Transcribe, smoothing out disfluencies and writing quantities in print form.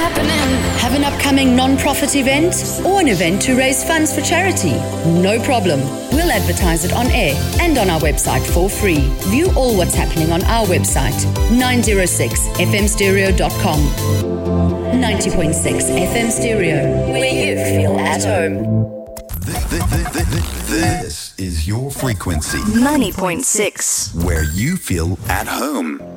Have an upcoming non-profit event or an event to raise funds for charity? No problem. We'll advertise it on air and on our website for free. View all what's happening on our website, 906fmstereo.com. 90.6 FM Stereo, where you feel at home. This is your frequency. 90.6. Where you feel at home.